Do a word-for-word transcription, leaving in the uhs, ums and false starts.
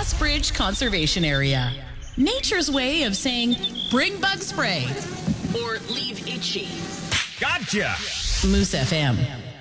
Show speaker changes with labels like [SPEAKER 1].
[SPEAKER 1] Westbridge Conservation Area. Nature's way of saying, bring bug spray or leave itchy.
[SPEAKER 2] Gotcha!
[SPEAKER 1] Moose F M.